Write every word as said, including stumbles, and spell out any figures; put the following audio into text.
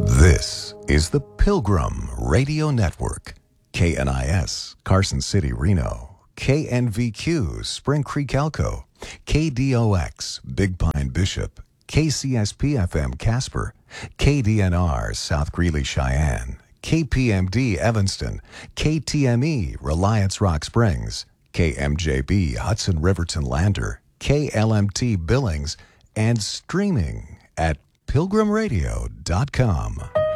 This is the Pilgrim Radio Network. K N I S, Carson City, Reno. K N V Q, Spring Creek, Elko. K D O X, Big Pine, Bishop. K C S P F M, Casper. K D N R, South Greeley, Cheyenne. K P M D, Evanston. K T M E, Reliance Rock Springs. K M J B, Hudson Riverton, Lander. K L M T, Billings. And streaming at pilgrim radio dot com.